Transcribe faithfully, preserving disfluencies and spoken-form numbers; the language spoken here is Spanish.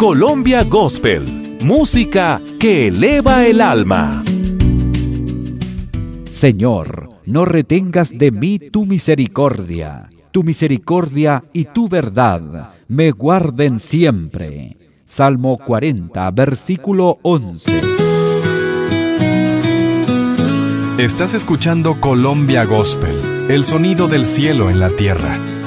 Colombia Gospel, música que eleva el alma. Señor, no retengas de mí tu misericordia. Tu misericordia y tu verdad me guarden siempre. Salmo cuarenta, versículo once. Estás escuchando Colombia Gospel, el sonido del cielo en la tierra.